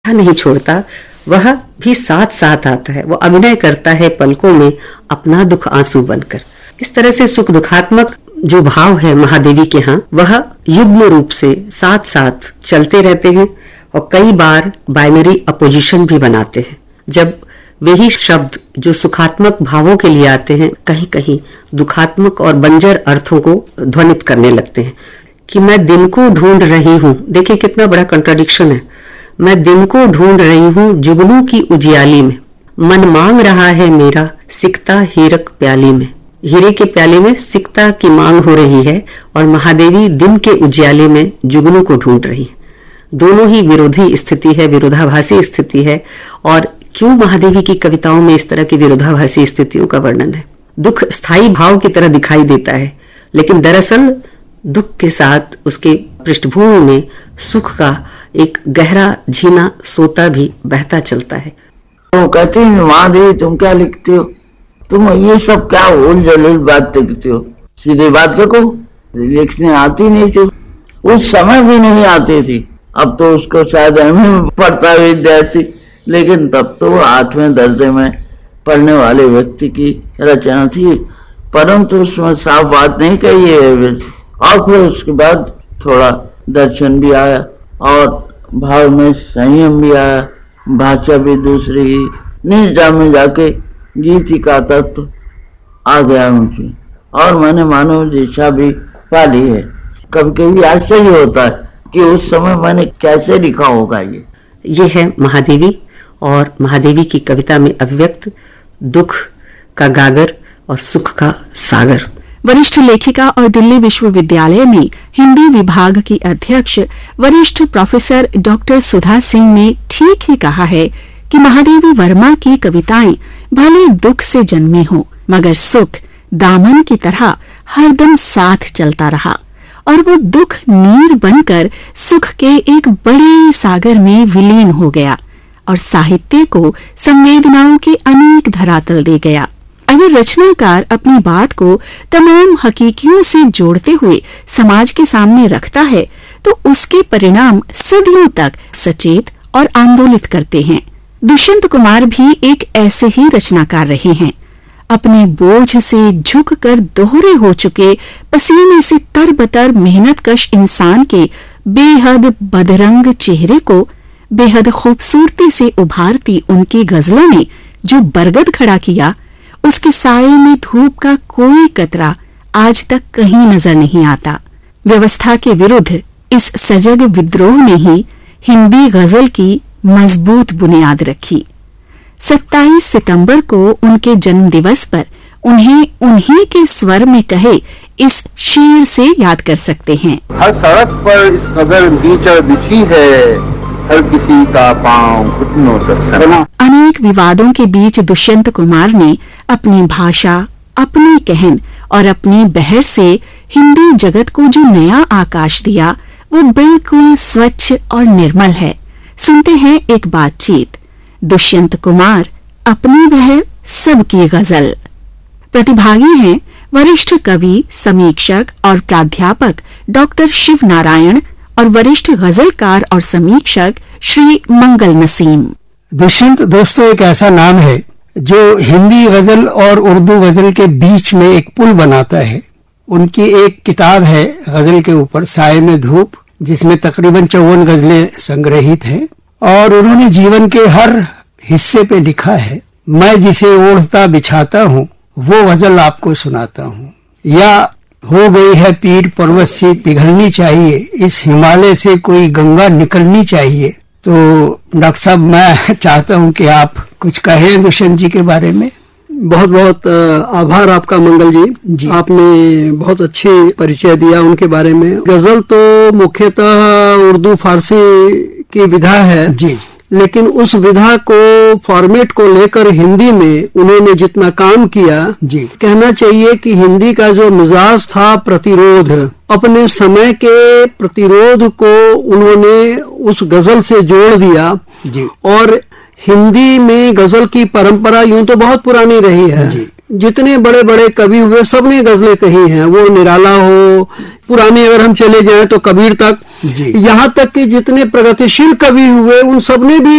नहीं छोड़ता, वह भी साथ साथ आता है। वो अभिनय करता है पलकों में अपना दुख आंसू बनकर। इस तरह से सुख दुखात्मक जो भाव है महादेवी के यहाँ, वह युग्म रूप से साथ साथ चलते रहते हैं और कई बार बाइनरी अपोजिशन भी बनाते हैं। जब वही शब्द जो सुखात्मक भावों के लिए आते हैं, कहीं कहीं दुखात्मक और बंजर अर्थों को ध्वनित करने लगते हैं कि मैं दिन को ढूंढ रही हूँ। देखिए कितना बड़ा कंट्राडिक्शन है। मैं दिन को ढूंढ रही हूँ जुगनू की उजियाली में, मन मांग रहा है मेरा सिकता हीरक प्याली में। हीरे के प्याले में सिकता की मांग हो रही है और महादेवी दिन के उजियाले में जुगनू को ढूंढ रही है। दोनों ही विरोधी स्थिति है, विरोधाभासी स्थिति है। और क्यों महादेवी की कविताओं में इस तरह की विरोधाभासी स्थितियों का वर्णन है? दुख स्थायी भाव की तरह दिखाई देता है, लेकिन दरअसल दुख के साथ उसके पृष्ठभूमि में सुख का एक गहरा झीना सोता भी बहता चलता है। वो कहती है, महादेवी तुम क्या लिखती हो, तुम ये सब क्या उल जलूल बात लिखती हो, सीधी बात लिखो। लिखने आती नहीं थी, उस समय भी नहीं आती थी। अब तो उसको शायद में पढ़ता विद्यार्थी, लेकिन तब तो 8वें दर्जे में पढ़ने वाले व्यक्ति की रचना थी, परंतु उसमें साफ बात नहीं कही है। और फिर उसके बाद थोड़ा दर्शन भी आया और भाव में संयम भी आया, भाषा भी दूसरी ही, निष्ठा में जाके गीति का तत्व आ गया उनकी, और मैंने मानव दिशा भी पाली है। कभी कभी आश्चर्य होता है कि उस समय मैंने कैसे लिखा होगा। ये है महादेवी और महादेवी की कविता में अभिव्यक्त दुख का गागर और सुख का सागर। वरिष्ठ लेखिका और दिल्ली विश्वविद्यालय में हिंदी विभाग की अध्यक्ष वरिष्ठ प्रोफेसर डॉक्टर सुधा सिंह ने ठीक ही कहा है कि महादेवी वर्मा की कविताएं भले दुख से जन्मी हों, मगर सुख दामन की तरह हरदम साथ चलता रहा और वो दुख नीर बनकर सुख के एक बड़े सागर में विलीन हो गया और साहित्य को संवेदनाओं के अनेक धरातल दे गया। अगर रचनाकार अपनी बात को तमाम हकीकियों से जोड़ते हुए समाज के सामने रखता है, तो उसके परिणाम सदियों तक सचेत और आंदोलित करते हैं। दुष्यंत कुमार भी एक ऐसे ही रचनाकार रहे हैं। अपने बोझ से झुककर दोहरे हो चुके, पसीने से तरबतर मेहनतकश इंसान के बेहद बदरंग चेहरे को बेहद खूबसूरती से उभारती उनकी गजलों ने जो बरगद खड़ा किया, उसके साये में धूप का कोई कतरा आज तक कहीं नजर नहीं आता। व्यवस्था के विरुद्ध इस सजग विद्रोह ने ही हिंदी गजल की मजबूत बुनियाद रखी। 27 सितंबर को उनके जन्म दिवस पर उन्हें उन्हीं के स्वर में कहे इस शेर से याद कर सकते हैं। हर सड़क पर इस कदर कीचड़ बिछी है, हर किसी का पांव घुटनों तक सना। अनेक विवादों के बीच दुष्यंत कुमार ने अपनी भाषा, अपने कहन और अपनी बहर से हिंदी जगत को जो नया आकाश दिया, वो बिल्कुल स्वच्छ और निर्मल है। सुनते हैं एक बातचीत। दुष्यंत कुमार, अपनी बहर, सबकी गजल। प्रतिभागी हैं वरिष्ठ कवि, समीक्षक और प्राध्यापक डॉक्टर शिव नारायण और वरिष्ठ गजलकार और समीक्षक श्री मंगल नसीम। दुष्यंत दोस्तों एक ऐसा नाम है जो हिंदी गजल और उर्दू गजल के बीच में एक पुल बनाता है। उनकी एक किताब है गजल के ऊपर, साये में धूप, जिसमें तकरीबन 54 गजलें संग्रहित हैं, और उन्होंने जीवन के हर हिस्से पे लिखा है, मैं जिसे ओढ़ता बिछाता हूँ वो गजल आपको सुनाता हूँ, या हो गई है पीर पर्वत से पिघलनी चाहिए, इस हिमालय से कोई गंगा निकलनी चाहिए। तो डॉक्टर साहब, मैं चाहता हूँ कि आप कुछ कहें दुष्यंत जी के बारे में। बहुत बहुत आभार आपका मंगल जी। आपने बहुत अच्छे परिचय दिया उनके बारे में। गजल तो मुख्यतः उर्दू फारसी की विधा है जी, लेकिन उस विधा को, फॉर्मेट को लेकर हिंदी में उन्होंने जितना काम किया जी, कहना चाहिए कि हिंदी का जो मिजाज था प्रतिरोध, अपने समय के प्रतिरोध को उन्होंने उस गजल से जोड़ दिया जी। और हिंदी में गजल की परंपरा यूं तो बहुत पुरानी रही है जी। जितने बड़े बड़े कवि हुए सबने गजलें कही हैं, वो निराला हो, पुराने अगर हम चले जाएं तो कबीर तक, यहाँ तक कि जितने प्रगतिशील कवि हुए उन सबने भी